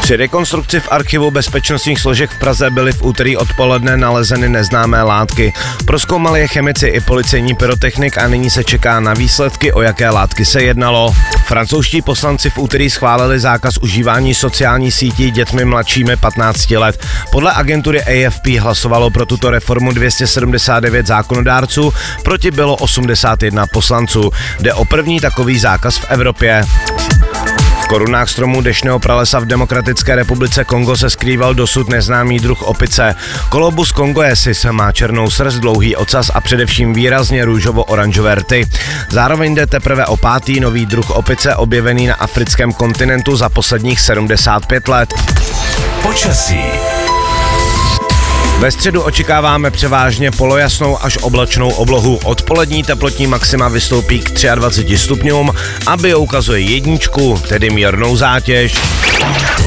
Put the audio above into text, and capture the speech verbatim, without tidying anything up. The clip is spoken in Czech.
Při rekonstrukci v archivu bezpečnostních složek v Praze byly v úterý odpoledne nalezeny neznámé látky. Prozkoumali je chemici i policejní pyrotechnik a nyní se čeká na výsledky, o jaké látky se jednalo. Francouzští poslanci v úterý schválili zákaz užívání sociálních sítí dětmi mladšími patnácti let. Podle agentury A F P hlasovalo pro tuto reformu dvě stě sedmdesát devět zákonodárců, proti bylo osmdesát jedna poslanců. Jde o první takový zákaz v Evropě. V korunách stromů deštného pralesa v Demokratické republice Kongo se skrýval dosud neznámý druh opice. Colobus congoensis má černou srst, dlouhý ocas a především výrazně růžovo-oranžové rty. Zároveň jde teprve o pátý nový druh opice objevený na africkém kontinentu za posledních sedmdesát pět let. Počasí. Ve středu očekáváme převážně polojasnou až oblačnou oblohu. Odpolední teplotní maxima vystoupí k dvaceti třemi stupňům a bio ukazuje jedničku, tedy mírnou zátěž.